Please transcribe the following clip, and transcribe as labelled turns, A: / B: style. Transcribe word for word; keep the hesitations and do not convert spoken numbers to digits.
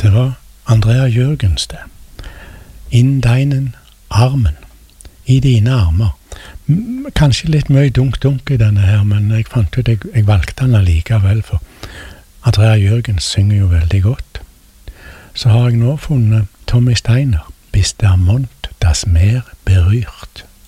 A: Det var Andrea Jørgens det. In deinen armen. I dine armer. M- Kanskje litt mye dunk-dunk i denne her, men jeg fant ut jeg, jeg valgte den allikevel, for Andrea Jørgens synger jo veldig godt. Så har jeg nå funnet Tommy Steiner, Bis der Mond das Meer berührt.